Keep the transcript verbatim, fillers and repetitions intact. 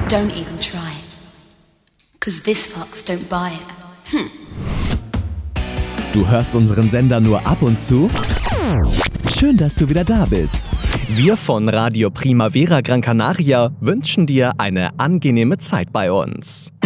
Don't even try it. 'Cause this fucks don't buy it. Hm. Du hörst unseren Sender nur ab und zu? Schön, dass du wieder da bist. Wir von Radio Primavera Gran Canaria wünschen dir eine angenehme Zeit bei uns.